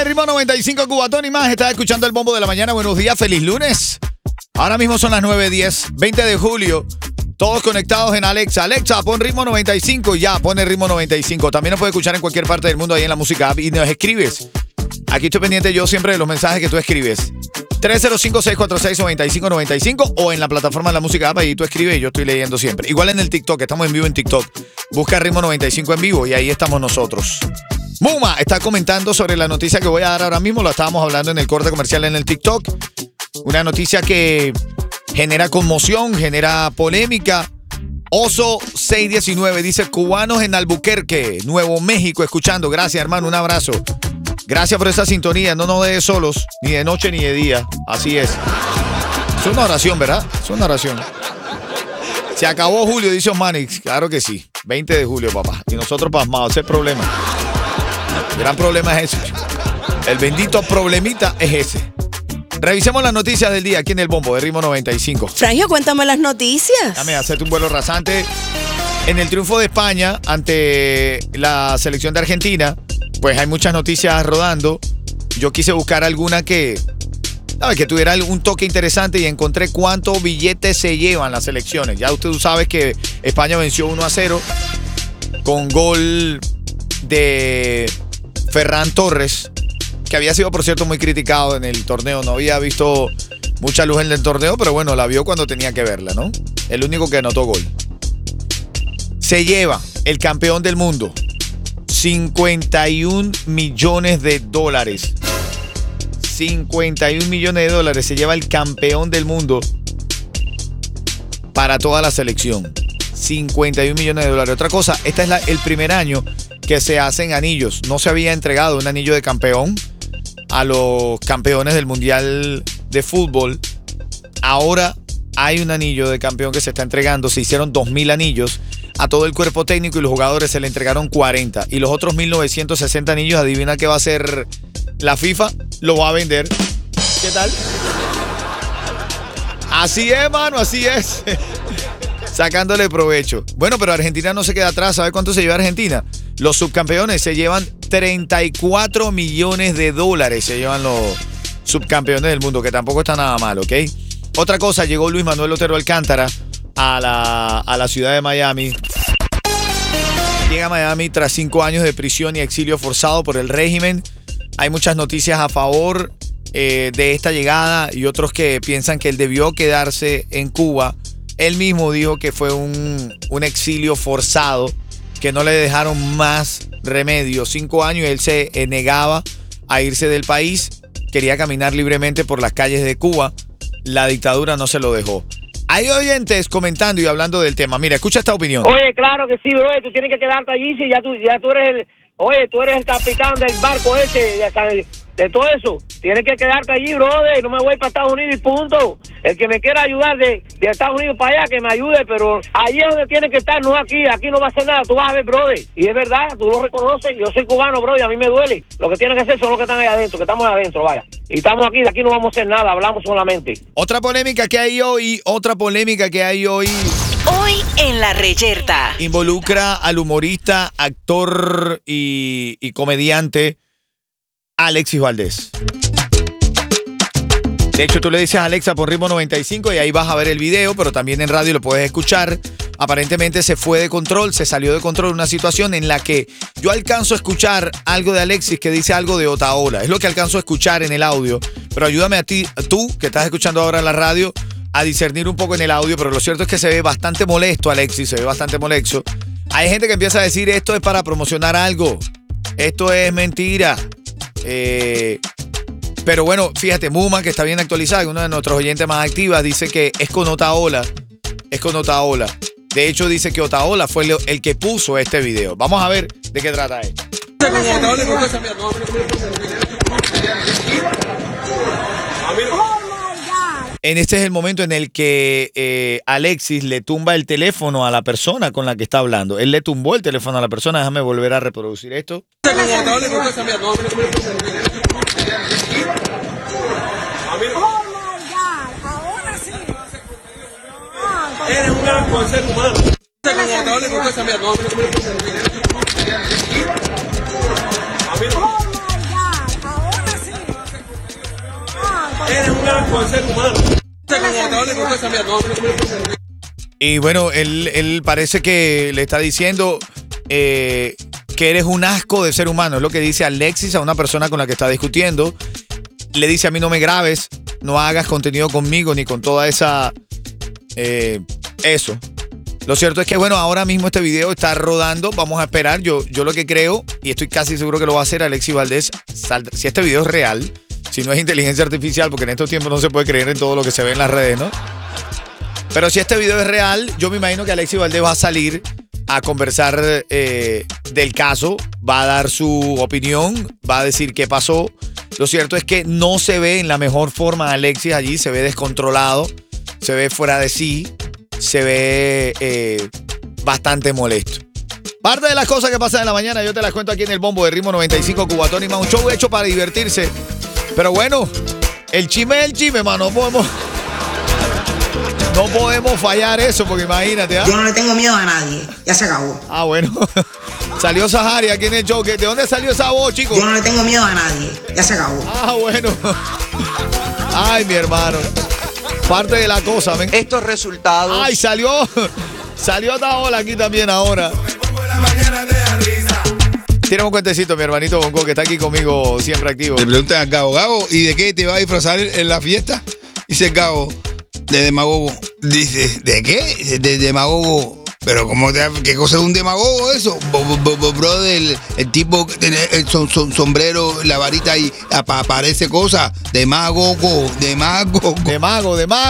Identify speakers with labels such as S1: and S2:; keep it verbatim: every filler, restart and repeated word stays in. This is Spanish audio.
S1: de Ritmo noventa y cinco, Cubatón y más. Estás escuchando el Bombo de la Mañana. Buenos días, feliz lunes. Ahora mismo son las nueve diez, veinte de julio. Todos conectados en Alexa. Alexa, pon Ritmo noventa y cinco. Ya, pone Ritmo noventa y cinco. También nos puedes escuchar en cualquier parte del mundo ahí en la música app y nos escribes. Aquí estoy pendiente yo siempre de los mensajes que tú escribes. tres cero cinco, seis cuatro seis, nueve cinco nueve cinco o en la plataforma de la música app, ahí tú escribes y yo estoy leyendo siempre. Igual en el TikTok, estamos en vivo en TikTok. Busca Ritmo noventa y cinco en vivo y ahí estamos nosotros. Muma está comentando sobre la noticia que voy a dar ahora mismo. Lo estábamos hablando en el corte comercial en el TikTok. Una noticia que genera conmoción, genera polémica. Oso seiscientos diecinueve dice: cubanos en Albuquerque, Nuevo México, escuchando. Gracias, hermano, un abrazo. Gracias por esa sintonía. No nos dejes solos, ni de noche ni de día. Así es. Es una oración, ¿verdad? Es una oración. Se acabó julio, dice Osmanix. Claro que sí. veinte de julio, papá. Y nosotros pasmados. Ese es el problema. El gran problema es ese. El bendito problemita es ese. Revisemos las noticias del día aquí en el Bombo de Ritmo noventa y cinco.
S2: Frangio, cuéntame las noticias.
S1: Dame, hacerte un vuelo rasante. En el triunfo de España ante la selección de Argentina, pues hay muchas noticias rodando. Yo quise buscar alguna que, ¿sabes?, que tuviera un toque interesante y encontré cuántos billetes se llevan las selecciones. Ya usted sabe que España venció uno a cero con gol de Ferran Torres, que había sido, por cierto, muy criticado en el torneo. No había visto mucha luz en el torneo, pero bueno, la vio cuando tenía que verla, ¿no? El único que anotó gol. Se lleva el campeón del mundo cincuenta y un millones de dólares. cincuenta y un millones de dólares se lleva el campeón del mundo para toda la selección. cincuenta y un millones de dólares. Otra cosa, este es la, el primer año que se hacen anillos. No se había entregado un anillo de campeón a los campeones del Mundial de Fútbol. Ahora hay un anillo de campeón que se está entregando. Se hicieron dos mil anillos. A todo el cuerpo técnico y los jugadores se le entregaron cuarenta. Y los otros mil novecientos sesenta anillos, adivina qué va a hacer la FIFA. Lo va a vender. ¿Qué tal? Así es, mano, así es. Sacándole provecho. Bueno, pero Argentina no se queda atrás. ¿Sabe cuánto se lleva Argentina? Los subcampeones se llevan treinta y cuatro millones de dólares. Se llevan los subcampeones del mundo, que tampoco está nada mal, ¿ok? Otra cosa, llegó Luis Manuel Otero Alcántara a la, a la ciudad de Miami. Llega a Miami tras cinco años de prisión y exilio forzado por el régimen. Hay muchas noticias a favor eh, de esta llegada y otros que piensan que él debió quedarse en Cuba. Él mismo dijo que fue un, un exilio forzado, que no le dejaron más remedio. Cinco años y él se eh, negaba a irse del país. Quería caminar libremente por las calles de Cuba. La dictadura no se lo dejó. Hay oyentes comentando y hablando del tema. Mira, escucha esta opinión.
S3: Oye, claro que sí, bro. Tú tienes que quedarte allí si ya tú, ya tú eres el... Oye, tú eres el capitán del barco ese, de, de todo eso. Tienes que quedarte allí, brother. No me voy para Estados Unidos y punto. El que me quiera ayudar de, de Estados Unidos para allá, que me ayude, pero allí es donde tiene que estar, no aquí. Aquí no va a hacer nada. Tú vas a ver, brother. Y es verdad, tú lo reconoces. Yo soy cubano, bro, y a mí me duele. Lo que tienen que hacer son los que están ahí adentro, que estamos adentro, vaya. Y estamos aquí, de aquí no vamos a hacer nada, hablamos solamente.
S1: Otra polémica que hay hoy, otra polémica que hay hoy.
S2: Hoy en La Reyerta.
S1: Involucra al humorista, actor y, y comediante Alexis Valdés. De hecho, tú le dices a Alexa por Ritmo noventa y cinco y ahí vas a ver el video, pero también en radio lo puedes escuchar. Aparentemente se fue de control, se salió de control una situación en la que yo alcanzo a escuchar algo de Alexis que dice algo de Otaola. Es lo que alcanzo a escuchar en el audio, pero ayúdame a ti, tú que estás escuchando ahora la radio, a discernir un poco en el audio, pero lo cierto es que se ve bastante molesto Alexis, se ve bastante molesto. Hay gente que empieza a decir esto es para promocionar algo, esto es mentira. Eh, pero bueno, fíjate, Muma, que está bien actualizada, uno de nuestros oyentes más activas, dice que es con Otaola, es con Otaola. De hecho, dice que Otaola fue el, el que puso este video. Vamos a ver de qué trata esto. En este es el momento en el que eh, Alexis le tumba el teléfono a la persona con la que está hablando. Él le tumbó el teléfono a la persona. Déjame volver a reproducir esto.
S4: Eres un gran ser humano. con el ser humano. Como hablarle con esa mierda, no, no, no, no.
S1: Y bueno, él, él parece que le está diciendo eh, que eres un asco de ser humano. Es lo que dice Alexis a una persona con la que está discutiendo. Le dice: a mí no me grabes, no hagas contenido conmigo ni con toda esa... Eh, eso. Lo cierto es que, bueno, ahora mismo este video está rodando. Vamos a esperar. Yo, yo lo que creo, y estoy casi seguro que lo va a hacer Alexis Valdés, saldrá, si este video es real, si no es inteligencia artificial, porque en estos tiempos no se puede creer en todo lo que se ve en las redes, ¿no? Pero si este video es real, yo me imagino que Alexis Valdés va a salir a conversar eh, del caso, va a dar su opinión, va a decir qué pasó. Lo cierto es que no se ve en la mejor forma a Alexis allí, se ve descontrolado, se ve fuera de sí, se ve eh, bastante molesto. Parte de las cosas que pasan en la mañana yo te las cuento aquí en el Bombo de Ritmo noventa y cinco, Cubatón y más, un show hecho para divertirse. Pero bueno, el chisme es el chisme, mano, no podemos... No podemos fallar eso, porque imagínate, ¿ah?
S5: Yo no le tengo miedo a nadie. Ya se acabó.
S1: Ah, bueno. Salió Sahari aquí en el show. ¿De dónde salió esa voz, chicos?
S5: Yo no le tengo miedo a nadie. Ya se acabó.
S1: Ah, bueno. Ay, mi hermano. Parte de la cosa, ¿ven?
S6: Estos resultados.
S1: Ay, salió. Salió otra ola aquí también ahora. Tiene un cuentecito, mi hermanito Bonco, que está aquí conmigo siempre activo.
S7: Le preguntan a Gabo, Gabo, ¿y de qué te va a disfrazar en la fiesta? Dice Gabo, de demagogo. Dice, ¿de qué? De demagogo. Pero ¿cómo te, qué cosa es un demagogo eso? Bo, bo, bo, brother, el, el tipo que tiene el son, son, sombrero, la varita y apa, aparece cosas. Demagogo, demagogo.
S1: De mago, de mago.